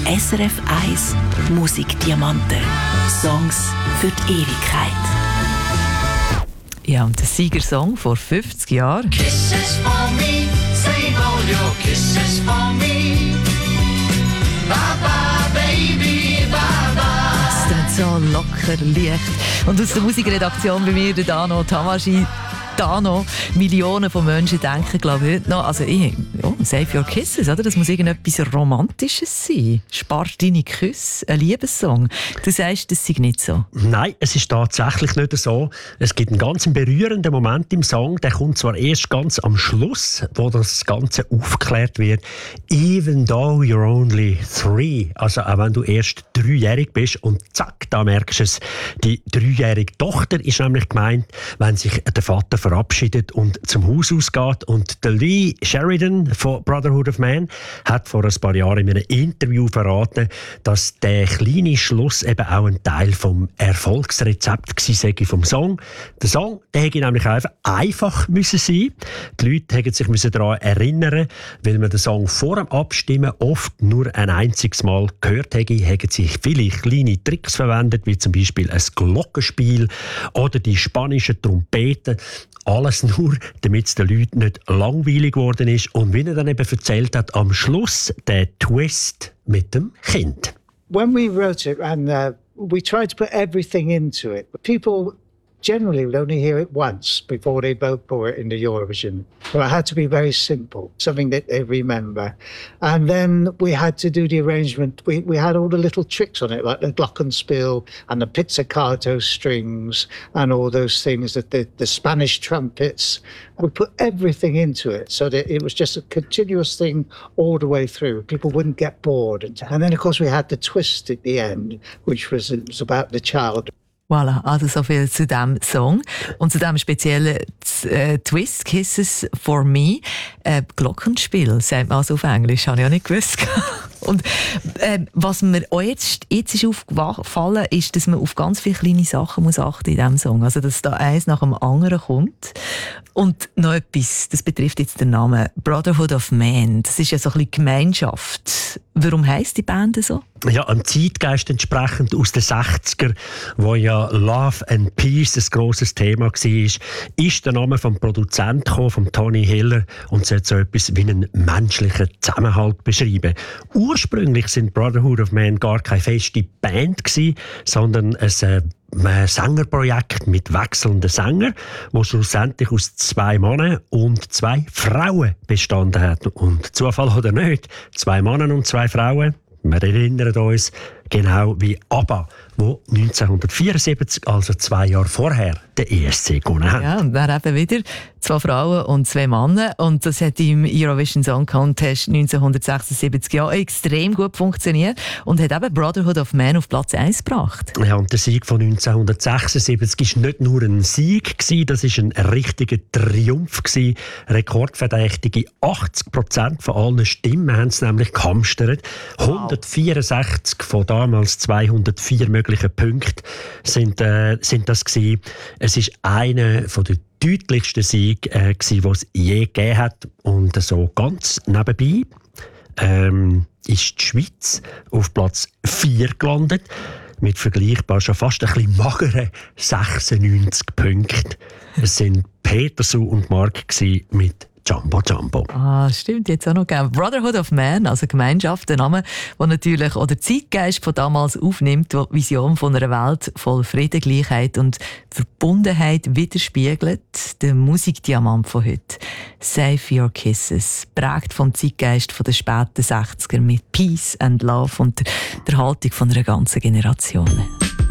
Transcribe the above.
SRF 1 Musikdiamanten. Songs für die Ewigkeit. Ja, und der Siegersong vor 50 Jahren. Kisses for me, save all your kisses for me. Bye bye, baby, bye bye. Das ist so locker, leicht. Und aus der Musikredaktion bei mir, der Dano Tamaschi. Dano, Millionen von Menschen denken, glaube ich, heute noch, also Save Your Kisses, oder? Das muss irgendetwas Romantisches sein. Spar deine Küsse, ein Liebessong. Du sagst, das sei nicht so. Nein, es ist tatsächlich nicht so. Es gibt einen ganz berührenden Moment im Song, der kommt zwar erst ganz am Schluss, wo das Ganze aufgeklärt wird. Even though you're only 3, also auch wenn du erst 3-jährig bist, und zack, da merkst du es, die 3-jährige Tochter ist nämlich gemeint, wenn sich der Vater verabschiedet und zum Haus ausgeht. Und der Lee Sheridan von Brotherhood of Man hat vor ein paar Jahren in einem Interview verraten, dass der kleine Schluss eben auch ein Teil vom Erfolgsrezept war vom Song. Der Song, der hätte nämlich einfach müssen sein. Die Leute hätten sich daran erinnern, weil man den Song vor dem Abstimmen oft nur ein einziges Mal gehört hätte, hätten sich viele kleine Tricks verwendet, wie zum Beispiel ein Glockenspiel oder die spanischen Trompeten. Alles nur, damit es den Leuten nicht langweilig geworden ist. Und wie er dann eben erzählt hat, am Schluss der Twist mit dem Kind. When we wrote it, and we tried to put everything into it, but people generally would only hear it once before they vote for it in the Eurovision. So it had to be very simple, something that they remember. And then we had to do the arrangement. We had all the little tricks on it, like the glockenspiel and the pizzicato strings and all those things, that the Spanish trumpets. We put everything into it so that it was just a continuous thing all the way through. People wouldn't get bored. And then, of course, we had the twist at the end, which was about the child. Voilà, also so viel zu diesem Song. Und zu diesem speziellen Twist, Kisses for Me. Glockenspiel, sagt man also auf Englisch, habe ich auch nicht gewusst. Und was mir auch jetzt ist aufgefallen, ist, dass man auf ganz viele kleine Sachen muss achten in diesem Song. Also, dass da eins nach dem anderen kommt. Und noch etwas, das betrifft jetzt den Namen Brotherhood of Man. Das ist ja so ein bisschen Gemeinschaft. Warum heisst die Band so? Ja, am Zeitgeist entsprechend aus den 60er, wo ja Love and Peace ein grosses Thema war, ist der Name vom Produzenten gekommen, von Tony Hiller, und sollte so etwas wie einen menschlichen Zusammenhalt beschreiben. Ursprünglich sind Brotherhood of Man gar keine feste Band gewesen, sondern ein Sängerprojekt mit wechselnden Sängern, das schlussendlich aus 2 Männern und 2 Frauen bestanden hat. Und Zufall oder nicht, 2 Männer und 2 Frauen. Wir erinnern uns genau wie ABBA, wo 1974, also 2 Jahre vorher, den ESC gewonnen hat. Ja, und dann eben wieder 2 Frauen und 2 Männer. Und das hat im Eurovision Song Contest 1976 ja extrem gut funktioniert und hat eben Brotherhood of Man auf Platz 1 gebracht. Ja, und der Sieg von 1976 war nicht nur ein Sieg, das war ein richtiger Triumph. Rekordverdächtige 80% von allen Stimmen haben es nämlich gehamstert. 164 von damals 204 möglichen Punkten sind das gewesen. Es ist einer von den deutlichsten Sieg, den es je gegeben hat. Und so ganz nebenbei ist die Schweiz auf Platz 4 gelandet, mit vergleichbar schon fast ein bisschen mageren 96 Punkten. Es sind Petersu und Mark mit Jumbo Jumbo. Ah, stimmt, jetzt auch noch gegeben. Brotherhood of Man, also Gemeinschaft, der Name, der natürlich auch den Zeitgeist von damals aufnimmt, der die Vision von einer Welt voll Frieden, Gleichheit und Verbundenheit widerspiegelt. Der Musikdiamant von heute. Save Your Kisses, prägt vom Zeitgeist von den späten 60er mit Peace and Love und der Haltung von einer ganzen Generation.